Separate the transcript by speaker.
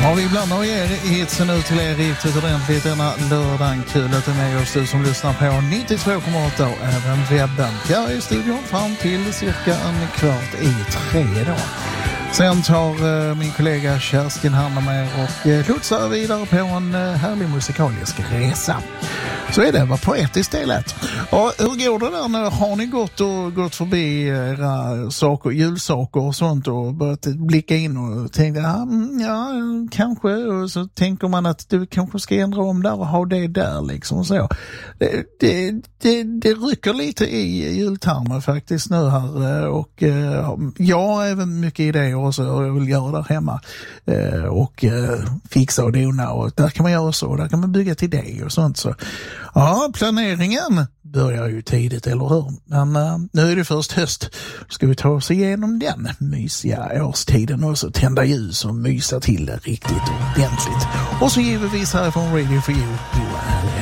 Speaker 1: Ja, vi blandar er hitsen ut till er riktigt ordentligt denna lördagen. Kul att du är med oss, du som lyssnar på 92,8 och även webben. Jag är i studion fram till cirka 2:15 då. Sen tar min kollega Kerstin hand om er och lotsar vidare på en härlig musikalisk resa. Så är det, var poetiskt delat. Ja, hur går det där nu? Har ni gått förbi era saker, julsaker och sånt och börjat blicka in och tänkt, ja, kanske, och så tänker man att du kanske ska ändra om där och ha det där liksom så. Det rycker lite i jultarmen faktiskt nu här och jag har även mycket idéer också och jag vill göra där hemma och fixa och dona och där kan man göra så och där kan man bygga till det och sånt så. Ja, planeringen börjar ju tidigt, eller hur? Men nu är det först höst. Ska vi ta oss igenom den mysiga årstiden och så tända ljus och mysa till det riktigt ordentligt. Och så givetvis här från Radio for You,